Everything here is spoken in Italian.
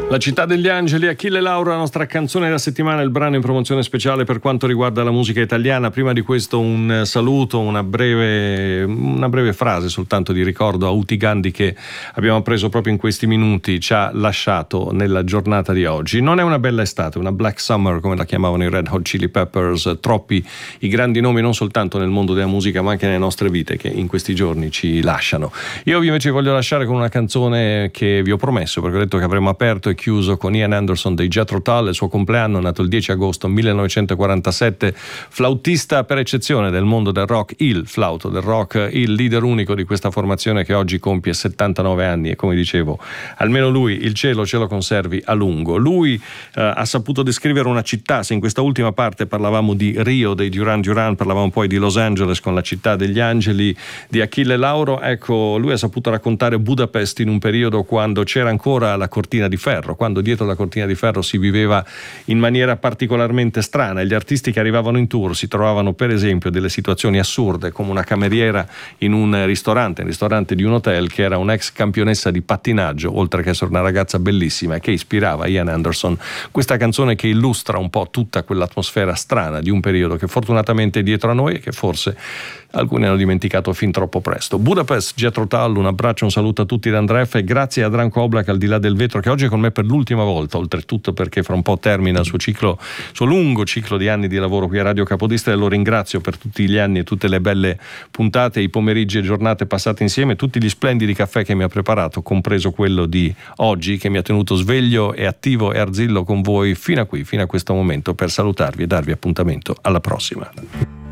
La città degli angeli, Achille Lauro, la nostra canzone della settimana, il brano in promozione speciale per quanto riguarda la musica italiana. Prima di questo un saluto, una breve frase soltanto di ricordo a Uti Gandhi, che abbiamo preso proprio in questi minuti, ci ha lasciato nella giornata di oggi. Non è una bella estate, una black summer come la chiamavano i Red Hot Chili Peppers, troppi i grandi nomi non soltanto nel mondo della musica ma anche nelle nostre vite che in questi giorni ci lasciano. Io invece voglio lasciare con una canzone che vi ho promesso, perché ho detto che avremmo aperto e chiuso con Ian Anderson dei Jethro Tull. Il suo compleanno, nato il 10 agosto 1947, flautista per eccezione del mondo del rock, il flauto del rock, il leader unico di questa formazione che oggi compie 79 anni e, come dicevo, almeno lui il cielo ce lo conservi a lungo. Lui ha saputo descrivere una città. Se in questa ultima parte parlavamo di Rio, dei Duran Duran, parlavamo poi di Los Angeles con la città degli angeli di Achille Lauro, ecco, lui ha saputo raccontare Budapest in un periodo quando c'era ancora la cortina di ferro, quando dietro la cortina di ferro si viveva in maniera particolarmente strana e gli artisti che arrivavano in tour si trovavano per esempio delle situazioni assurde, come una cameriera in un ristorante di un hotel che era un'ex campionessa di pattinaggio, oltre che essere una ragazza bellissima e che ispirava Ian Anderson. Questa canzone che illustra un po' tutta quell'atmosfera strana di un periodo che fortunatamente è dietro a noi e che forse alcuni hanno dimenticato fin troppo presto. Budapest, Jethro Tull, un abbraccio, un saluto a tutti da Andrea F. e grazie a Dranko Oblak al di là del vetro, che oggi è con me per l'ultima volta, oltretutto perché fra un po' termina il suo lungo ciclo di anni di lavoro qui a Radio Capodistria, e lo ringrazio per tutti gli anni e tutte le belle puntate, i pomeriggi e giornate passate insieme, tutti gli splendidi caffè che mi ha preparato, compreso quello di oggi, che mi ha tenuto sveglio e attivo e arzillo con voi fino a questo momento, per salutarvi e darvi appuntamento alla prossima.